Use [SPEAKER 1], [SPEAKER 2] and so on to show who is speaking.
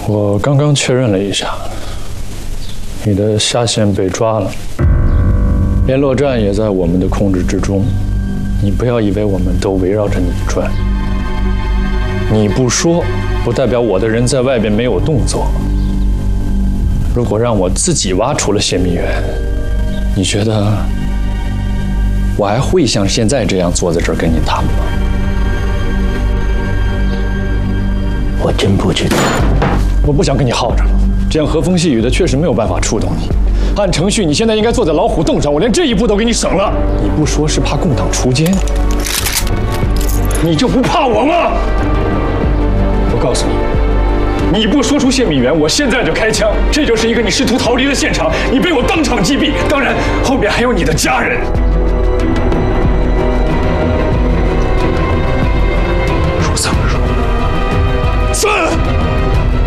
[SPEAKER 1] 我刚刚确认了一下，你的下线被抓了，联络站也在我们的控制之中。你不要以为我们都围绕着你转，你不说，不代表我的人在外边没有动作。如果让我自己挖出了泄密源，你觉得我还会像现在这样坐在这儿跟你谈吗？
[SPEAKER 2] 我真不知道。
[SPEAKER 1] 我不想跟你耗着了，这样和风细雨的确实没有办法触动你。按程序，你现在应该坐在老虎洞上，我连这一步都给你省了。你不说是怕共党锄奸，你就不怕我吗？我告诉你，你不说出泄密源，我现在就开枪。这就是一个你试图逃离的现场，你被我当场击毙。当然，后面还有你的家人。